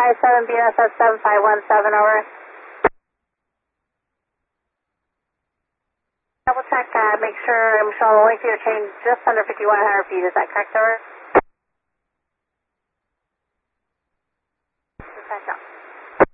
57 BNSF 7517, over. Double check, make sure I'm showing the length of your chain just under 5,100 feet. Is that correct, over? Dispatch out.